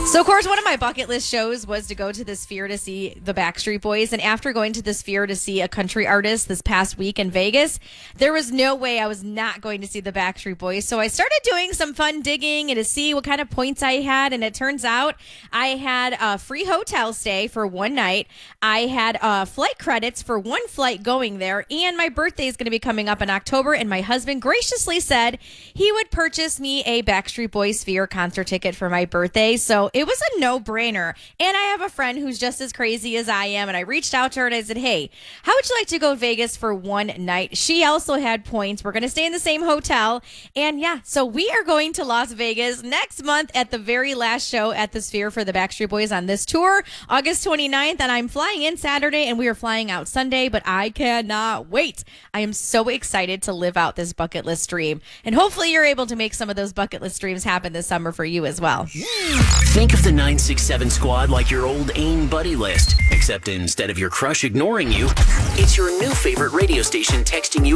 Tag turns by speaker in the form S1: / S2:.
S1: So, of course, one of my bucket list shows was to go to the Sphere to see the Backstreet Boys. And after going to the Sphere to see a country artist this past week in Vegas, there was no way I was not going to see the Backstreet Boys. So I started doing some fun digging and to see what kind of points I had. And it turns out I had a free hotel stay for one night. I had flight credits for one flight going there. And my birthday is going to be coming up in October. And my husband graciously said he would purchase me a Backstreet Boys Sphere concert ticket for my birthday. So it was a no-brainer. And I have a friend who's just as crazy as I am. And I reached out to her and I said, hey, how would you like to go to Vegas for one night? She also had points. We're going to stay in the same hotel. And yeah, so we are going to Las Vegas next month at the very last show at the Sphere for the Backstreet Boys on this tour, August 29th. And I'm flying in Saturday and we are flying out Sunday, but I cannot wait. I am so excited to live out this bucket list dream. And hopefully you're able to make some of those bucket list dreams happen this summer for you as well.
S2: Think of the 967 squad like your old AIM buddy list, except instead of your crush ignoring you, it's your new favorite radio station texting you